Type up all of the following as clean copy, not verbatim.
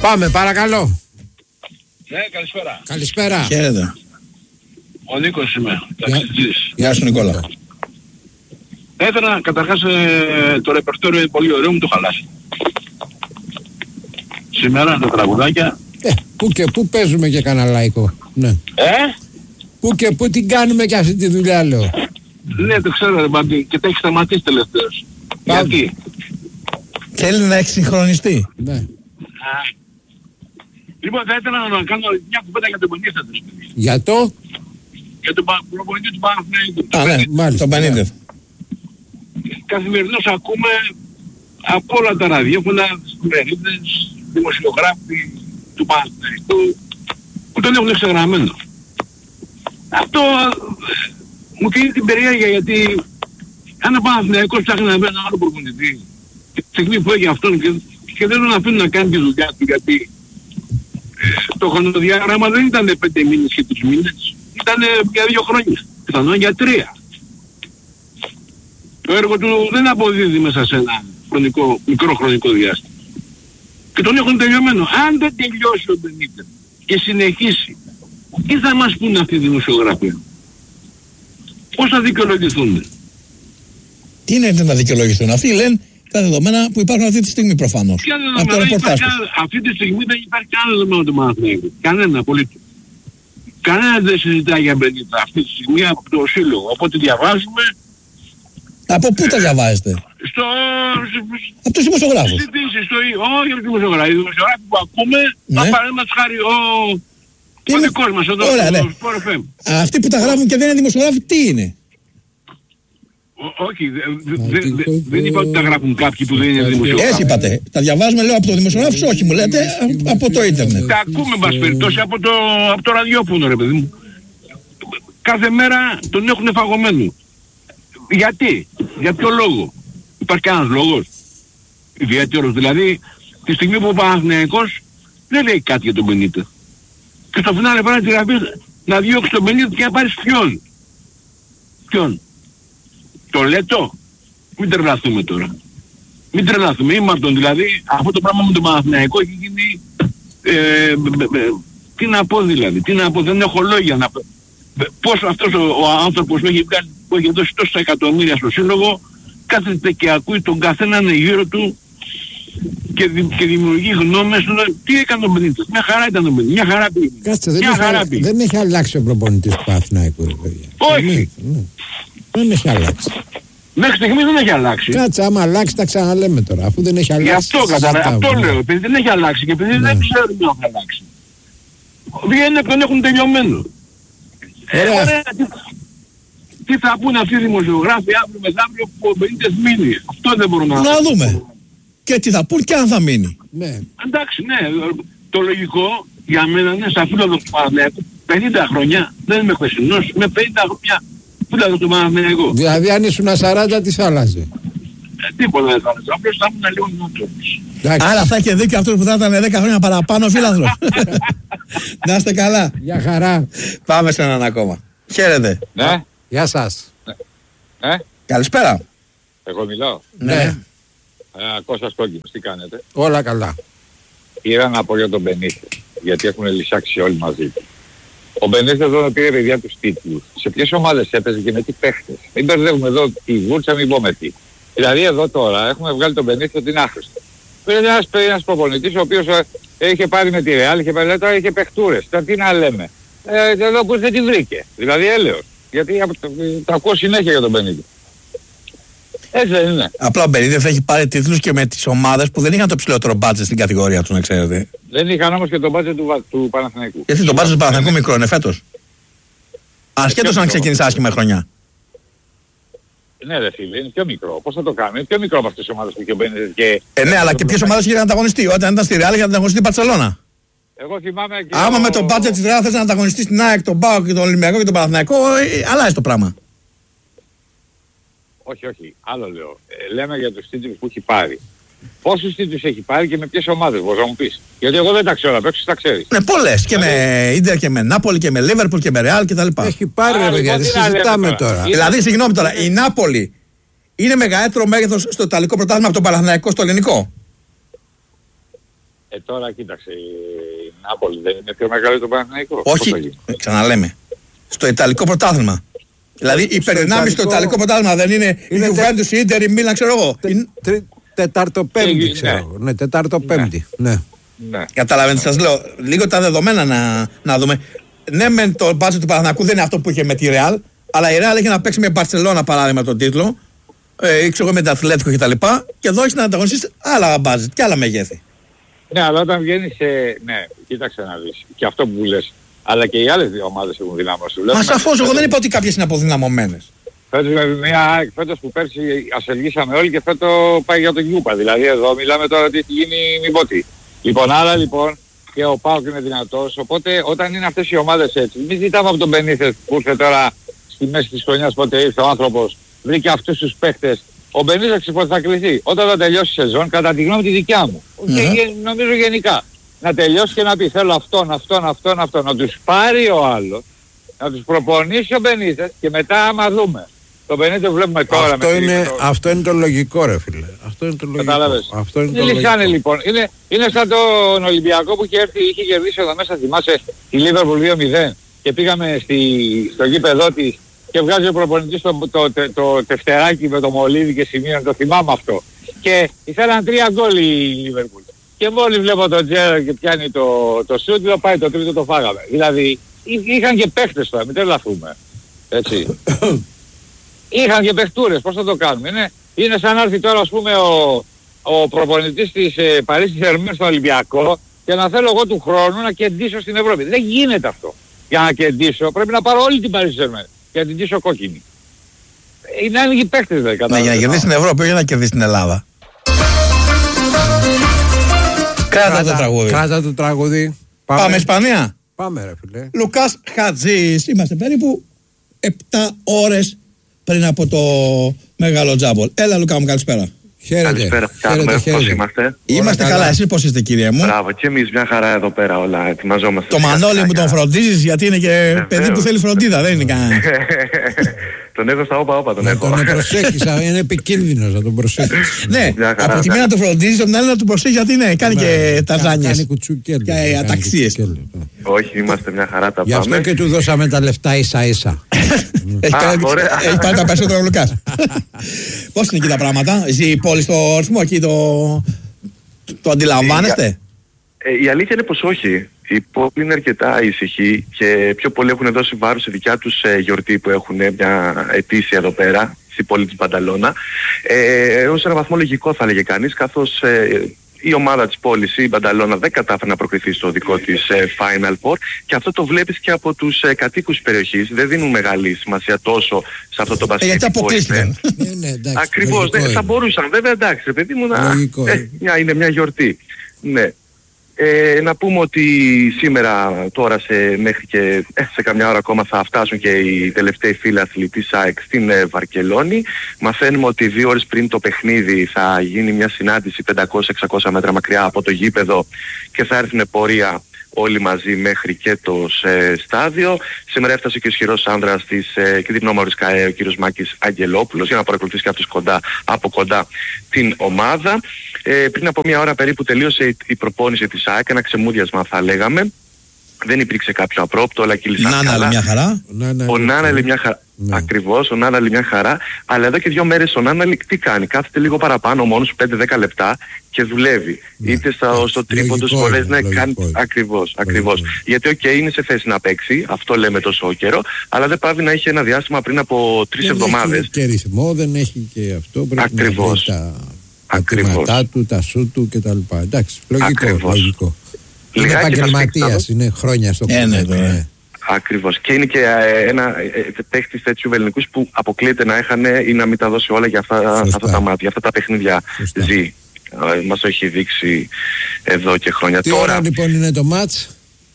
Πάμε, παρακαλώ. Ναι, καλησπέρα. Καλησπέρα. Χαίρετε. Ο Νίκος είμαι, ταξιτζής. Γεια σου Νικόλα. Έθελα καταρχάς το ρεπερτόριο είναι πολύ ωραίο, μου το χαλάσει. Σήμερα τα τραγουδάκια. Πού και πού παίζουμε και κανένα λαϊκό. Ναι. Πού και πού την κάνουμε και αυτή τη δουλειά, λέω. Ναι, το ξέρω ρε Μπαντή, και τα έχει σταματήσει τελευταίως. Γιατί? Θέλει να εξυγχρονιστεί. Ναι. Λοιπόν, θα ήθελα να κάνω μια κουβέντα για τον Πενίστατος. Για το? Για τον προπονητή του Παναθηναϊκού. Ναι, μάλιστα, τον Πενίδε. Καθημερινώς ακούμε από όλα τα ραδιόφωνα, εφημερίδες, δημοσιογράφοι του Παναθηναϊκού που τον έχουν εξεγραμμένο. Αυτό μου κάνει την περιέργεια, γιατί αν ο Παναθηναϊκός ψάχνει να βρει έναν άλλο προπονητή τη στιγμή που έχει αυτόν και δεν τον αφήνουν να κάνει τη δουλειά του, γιατί το χρονοδιάγραμμα δεν ήταν 5 μήνες και 3 μήνες, ήταν για 2 χρόνια, πιθανόν για 3. Το έργο του δεν αποδίδει μέσα σε ένα μικρό χρονικό διάστημα. Και τον έχουν τελειωμένο. Αν δεν τελειώσει ο Μπενίτες και συνεχίσει, τι θα μας πούν αυτοί οι δημοσιογράφοι? Πώς θα δικαιολογηθούν? Τι είναι να δικαιολογηθούν? Αυτοί λένε τα δεδομένα που υπάρχουν αυτή τη στιγμή προφανώς. Από το ρεπορτάζ του. Αυτή τη στιγμή δεν υπάρχει κανένα δεδομένο του Παναθηναϊκού. Κανένα απολύτως. Κανένα δεν συζητάει για Μπενίτα αυτή τη στιγμή από το σύλλογο. Από ό,τι διαβάζουμε. Από πού τα διαβάζετε? Από τους δημοσιογράφους. Όχι από τους δημοσιογράφους. Οι δημοσιογράφοι που ακούμε, παραδείγματος χάρη ο δικός μας εδώ, ο Sport FM. Αυτοί που τα γράφουν και δεν είναι δημοσιογράφοι, τι είναι? Όχι, δεν είπα ότι τα γράφουν κάποιοι που δεν είναι δημοσιογράφοι. Έτσι είπατε. Τα διαβάζουμε, λέω, από το δημοσιογράφο, όχι, μου λέτε, από το ίντερνετ. Τα ακούμε, μας περιπτώσει, από το ραδιόφωνο, ρε παιδί μου. Κάθε μέρα τον έχουν φαγωμένο. Γιατί? Για ποιο λόγο? Υπάρχει κανένας λόγος? Ιδιαίτερος. Δηλαδή, τη στιγμή που ο Παναθηναϊκός δεν λέει κάτι για τον Μπενίτε. Και στο φινάλε πάνε τη γραφή να διώξει τον Μπενίτε και να πάρεις ποιον? Ποιον? Το Λέτο? Μην τρελαθούμε τώρα. Μην τρελαθούμε. Ήμαρτον δηλαδή, αυτό το πράγμα με τον Παναθηναϊκό έχει γίνει... τι να πω δηλαδή, τι να πω, δεν έχω λόγια να πω. Πώς αυτός ο άνθρωπος που έχει δώσει τόσα εκατομμύρια στο σύλλογο κάθεται και ακούει τον καθέναν γύρω του και δημιουργεί γνώμες του. Τι έκανε ο Μπενίτες? Μια χαρά ήταν ο Μπενίτες. Μια χαρά πήγε. Κάτσε, δεν έχει αλλάξει ο προπονητής του Παναθηναϊκού. Όχι. Δεν έχει αλλάξει. Μέχρι στιγμής δεν έχει αλλάξει. Κάτσε, άμα αλλάξει τα ξαναλέμε τώρα, αφού δεν έχει αλλάξει. Αυτό λέω, επειδή δεν έχει αλλάξει και επειδή δεν ξέρουμε να έχει αλλάξει. Βγαίνουν και τον έχουν τελειωμένο. Ωραία. Τι θα πούνε αυτοί οι δημοσιογράφοι αύριο μεθαύριο που ο Μπενίτες μείνει? Αυτό δεν μπορούμε να δούμε. Και τι θα πούν και αν θα μείνει. Ναι. Εντάξει, ναι. Το λογικό για μένα είναι σαν φίλο του Παναθηναϊκού 50 χρόνια. Δεν είμαι χθεσινός, με 50 χρόνια φίλο του Παναθηναϊκού. Δηλαδή αν ήσουν 40 τι θα άλλαζε? Τίποτα δεν θα άλλαζε. Απλώς θα ήμουν λίγο νότροπος. Άρα θα είχε δίκιο αυτός που θα ήταν 10 χρόνια παραπάνω φίλανθρωπος. Να είστε καλά. Γεια χαρά. Πάμε σε έναν ακόμα. Χαίρετε. Ναι. Γεια σας. Ναι. Καλησπέρα. Εγώ μιλάω. Ναι. Κώστας Κόκκινος, τι κάνετε? Όλα καλά. Πήρα να πω για τον Μπενίτε, γιατί έχουν λυσάξει όλοι μαζί του. Ο Μπενίτε εδώ πήρε παιδιά τους τίτλους. Σε ποιες ομάδες έπαιζε και με τι παίχτες? Μην μπερδεύουμε εδώ τη βούρτσα, μην πω με τι. Δηλαδή εδώ τώρα έχουμε βγάλει τον Μπενίτε ότι είναι άχρηστο. Πήρε ένας προπονητής ο οποίος είχε πάρει με τη Ρεάλ, είχε πάρει, τώρα είχε παιχτούρες. Τώρα τι να λέμε. Εδώ που δεν τη βρήκε. Δηλαδή έλεος. Γιατί τα ακούω συνέχεια για τον Μπενίτε. Έτσι δεν είναι? Απλά ο Μπενίτες έχει πάρει τίτλους και με τις ομάδες που δεν είχαν το ψηλότερο μπάτζετ στην κατηγορία του, να ξέρετε. Δεν είχαν όμως και το μπάτζετ του Παναθηναϊκού. Γιατί το μπάτζετ του Παναθηναϊκού μικρό είναι φέτος? Ασχέτως αν ξεκινήσει άσχημα χρονιά. Ναι ρε φίλε, είναι πιο μικρό. Πώς θα το κάνουμε? Είναι πιο μικρό από αυτές τις ομάδες που είχε ο Μπενίτες και... Ναι, αλλά και ποιες ομάδες είχε να ανταγωνιστεί? Όταν ήταν στη Ρεάλ είχε να ανταγωνιστεί την Μπαρσελόνα. Εγώ θυμάμαι και... Άμα με το μπάτζετ της Ρεάλ θες να ανταγωνιστείς την ΑΕΚ, τον ΠΑΟΚ και τον Ολυμπιακό και τον Παναθηναϊκό, αλλάζει το πράγμα. Όχι, όχι. Άλλο λέω. Λέμε για τους τίτλους που έχει πάρει. Πόσους τίτλους έχει πάρει και με ποιες ομάδες, μπορείς να μου πεις? Γιατί εγώ δεν τα ξέρω, απ' έξω τα ξέρεις. Ναι, πολλές. Και με Ίντερ και με Νάπολη και με Λίβερπουλ και με Ρεάλ κτλ. Έχει πάρει ρε παιδιά, δεν συζητάμε τώρα. Δηλαδή, συγγνώμη τώρα, η Νάπολη είναι μεγαλύτερο μέγεθος στο Ιταλικό πρωτάθλημα από τον Παναθηναϊκό στο ελληνικό? Τώρα κοίταξε, η Νάπολη δεν είναι πιο μεγάλη το Παναθηναϊκό? Όχι, ξαναλέμε. Στο Ιταλικό πρωτάθλημα. Δηλαδή οι περινάμεις στο Ιταλικό πρωτάθλημα δεν είναι η Juventus, η Ίντερ, η Μίλαν, ξέρω εγώ. Τετάρτο-πέμπτη, ξέρω. Ναι, Τετάρτο-πέμπτη. Ναι. Καταλαβαίνετε, σας λέω, λίγο τα δεδομένα να δούμε. Ναι, μεν το μπάτζετ του Παναθηναϊκού δεν είναι αυτό που είχε με τη Real, αλλά η Real έχει να παίξει με Μπαρσελόνα παράδειγμα τον τίτλο, ξέρω με τα Ατλέτικο κτλ. Και εδώ έχει να αγωνιστείς άλλα μπάτζετ και άλλα μεγέθη. Ναι, αλλά όταν βγαίνεις ναι, κοίταξε να δεις. Και αυτό που λες. Αλλά και οι άλλες δύο ομάδες έχουν δυνάμωση. Μα σαφώς, εγώ δεν είπα ότι κάποιες είναι αποδυναμωμένες. Φέτος που πέρσι ασελγήσαμε όλοι και φέτος πάει για τον Γιούπα. Δηλαδή εδώ μιλάμε τώρα τι έχει γίνει μη πω τι. Λοιπόν, άρα λοιπόν και ο ΠΑΟΚ είναι δυνατός. Οπότε όταν είναι αυτές οι ομάδες έτσι, μην ζητάμε από τον Μπενίθες που ήρθε τώρα στη μέση της χρονιάς πότε ήρθε ο άνθρωπος, βρήκε αυτούς τους παίχτες. Ο Μπενίθες πότε θα κληθεί. Όταν θα τελειώσει η σεζόν, κατά τη γνώμη τη δικιά μου. Και νομίζω γενικά. Να τελειώσει και να πει θέλω αυτόν, να τους πάρει ο άλλος, να τους προπονήσει ο Μπενίθες και μετά άμα δούμε. Το Μπενίθες βλέπουμε τώρα. Αυτό είναι το λογικό ρε φίλε. Αυτό είναι το λογικό. Κατάλαβες. Αυτό είναι το λογικό. Λοιπόν. Είναι σαν τον Ολυμπιακό που είχε κερδίσει εδώ μέσα, θυμάσαι, τη Λίβερπουλ 2-0 και πήγαμε στο γήπεδό της και βγάζει ο προπονητής το τευτεράκι με το μολύβι και σημείο, το θυμάμαι αυτό. Και ήθελαν 3 γκολ η Λίβερπουλ. Και μόλις βλέπω τον Τζέραρ και πιάνει το σούτ, πάει το τρίτο το φάγαμε. Δηλαδή είχαν και παίχτες τώρα, μην τρελαθούμε. Έτσι. Είχαν και παιχτούρες, πώς θα το κάνουμε. Είναι σαν να έρθει τώρα ας πούμε ο προπονητής της Παρίσι Σερμέν στο Ολυμπιακό και να θέλω εγώ του χρόνου να κεντήσω στην Ευρώπη. Δεν γίνεται αυτό. Για να κεντήσω πρέπει να πάρω όλη την Παρίσι Σερμέν και να την ντύσω κόκκινη. Είναι άλλοι παίχτες δεν κατάλαβα. Για να κερδίσει την Ευρώπη, όχι για να κερδίσει την Ελλάδα. Κράτα το τραγούδι. Πάμε Ισπανία. Πάμε ρε φίλε. Λουκάς Χατζής. Είμαστε περίπου 7 ώρες πριν από το μεγάλο τζάμπολ. Έλα Λουκά μου, καλησπέρα. Καλησπέρα, πώς είμαστε? Είμαστε καλά, εσείς πώς είστε κύριε μου? Μπράβο, και εμείς μια χαρά εδώ πέρα όλα, ετοιμαζόμαστε. Το Μανώλη μου τον φροντίζεις γιατί είναι και παιδί που θέλει φροντίδα, δεν είναι κανένα. Τον έχω στα όπα, τον έχω. Να τον προσέχεις, είναι επικίνδυνος να τον προσέχεις. Ναι, από τη μία να τον φροντίζεις, από την άλλη να τον προσέχεις γιατί κάνει και τα ζάνιες και αταξίες. Όχι, είμαστε μια χαρά, τα πάμε. Γι' αυτό και του δώσαμε τα λεφτά ίσα-ίσα. Έχει πάρει τα περισσότερα ο Λουκάς. Πώς είναι εκεί τα πράγματα, η πόλη στο ρυθμό εκεί το αντιλαμβάνεστε? Η αλήθεια είναι πως όχι. Η πόλη είναι αρκετά ήσυχη και πιο πολλοί έχουν δώσει βάρος σε δικιά τους γιορτή που έχουν μια ετήσια εδώ πέρα, στην πόλη της Μπανταλώνα. Ως ένα βαθμό λογικό θα έλεγε κανείς, καθώς η ομάδα της πόλης, η Μπανταλώνα, δεν κατάφερε να προκριθεί στο δικό της Final Four και αυτό το βλέπεις και από τους κατοίκους της περιοχής. Δεν δίνουν μεγάλη σημασία τόσο σε αυτό το μπασκετικό. Γιατί αποκλείστηκαν. Ακριβώς, θα μπορούσαν βέβαια, εντάξει παιδί μου, είναι μια γιορτή. Ναι. Να πούμε ότι σήμερα τώρα μέχρι και σε καμιά ώρα ακόμα θα φτάσουν και οι τελευταίοι φίλοι αθλητή της ΑΕΚ στην Βαρκελόνη. Μαθαίνουμε ότι 2 ώρες πριν το παιχνίδι θα γίνει μια συνάντηση 500-600 μέτρα μακριά από το γήπεδο και θα έρθουν πορεία όλοι μαζί μέχρι και το στάδιο. Σήμερα έφτασε και ο ισχυρός άνδρας της Κιτρινόμαυρης ΚΑΕ, ο κύριος Μάκης Αγγελόπουλος, για να παρακολουθήσει και αυτός από κοντά την ομάδα. Πριν από μια ώρα περίπου τελείωσε η προπόνηση της ΑΕΚ, ένα ξεμούδιασμα θα λέγαμε. Δεν υπήρξε κάποιο απρόπτο, όλα κύλησαν καλά. Νάνα μια χαρά. Ο Νάνα λέει μια χαρά. Ακριβώς, ο Νάνα λέει μια χαρά. Αλλά εδώ και 2 μέρες ο Νάνα τι κάνει? Κάθεται λίγο παραπάνω, μόνος 5-10 λεπτά και δουλεύει. Είτε στο τρίποντο φορές, κάνει. Ακριβώς. Γιατί είναι σε θέση να παίξει, αυτό λέμε τόσο καιρό, αλλά δεν πάβει να έχει ένα διάστημα πριν από 3 εβδομάδες. Δεν έχει και ρυθμό, δεν έχει και αυτό. Πρέπει να έχει τα πατήματά του, τα σου του κτλ. Εντάξει, λογικό. Είναι επαγγελματίας, είναι χρόνια στο κομμάτι. Ακριβώς. Και είναι και ένα παίχτης τέτοιου ελληνικούς που αποκλείεται να έχανε ή να μην τα δώσει όλα για αυτά τα μάτια, αυτά τα παιχνίδια ζει. Μας το έχει δείξει εδώ και χρόνια. Τι ώρα λοιπόν είναι το μάτς?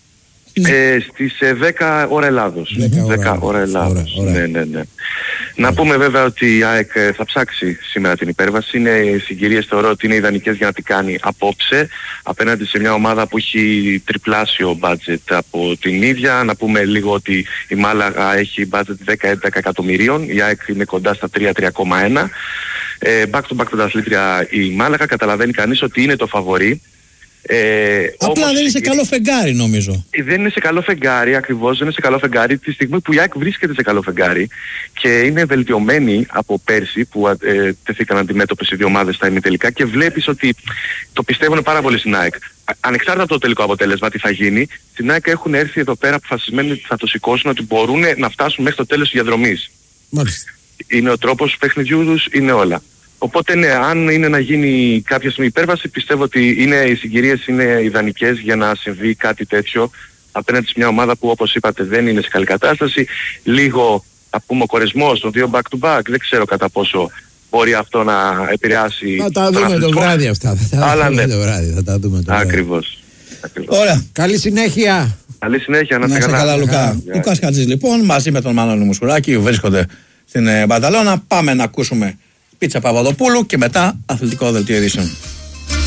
Στις 10 ώρα Ελλάδος. 10 ώρα Ελλάδος. Ναι. Να πούμε βέβαια ότι η ΑΕΚ θα ψάξει σήμερα την υπέρβαση. Είναι συγκυρίες, θεωρώ ότι είναι ιδανικές για να την κάνει απόψε απέναντι σε μια ομάδα που έχει τριπλάσιο budget από την ίδια. Να πούμε λίγο ότι η Μάλαγα έχει budget 10-11 εκατομμυρίων, η ΑΕΚ είναι κοντά στα 3-3,1. Back to back πρωταθλήτρια η Μάλαγα. Καταλαβαίνει κανείς ότι είναι το φαβορί. Απλά δεν είναι σε καλό φεγγάρι, νομίζω. Δεν είναι σε καλό φεγγάρι, ακριβώς, δεν είναι σε καλό φεγγάρι τη στιγμή που η ΑΕΚ βρίσκεται σε καλό φεγγάρι και είναι βελτιωμένη από πέρσι που τεθήκαν αντιμέτωπες οι δύο ομάδες στα ημιτελικά και βλέπεις ότι το πιστεύουν πάρα πολύ στην ΑΕΚ. Ανεξάρτητα από το τελικό αποτέλεσμα, τι θα γίνει, στην ΑΕΚ έχουν έρθει εδώ πέρα αποφασισμένοι ότι θα το σηκώσουν, ότι μπορούν να φτάσουν μέχρι το τέλος της διαδρομής. Μάλιστα. Είναι ο τρόπος του παιχνιδιού τους, είναι όλα. Οπότε ναι, αν είναι να γίνει κάποια στιγμή υπέρβαση, πιστεύω ότι οι συγκυρίες είναι ιδανικές για να συμβεί κάτι τέτοιο απέναντι σε μια ομάδα που, όπως είπατε, δεν είναι σε καλή κατάσταση. Λίγο, θα πούμε, ο κορεσμός των δύο back-to-back, δεν ξέρω κατά πόσο μπορεί αυτό να επηρεάσει. Θα τα δούμε το βράδυ αυτά. Αλλά ναι. Το βράδυ, θα τα δούμε το βράδυ. Ακριβώς. Ωραία. Καλή συνέχεια. Καλή συνέχεια, να είστε καλά, Λουκά. Λουκάς Χατζής, λοιπόν, μαζί με τον Μάνο Μουσουράκη, βρίσκονται στην Μπαρσελόνα. Πάμε να ακούσουμε Πίτσα Παπαδοπούλου και μετά αθλητικό δελτίο ειδήσεων.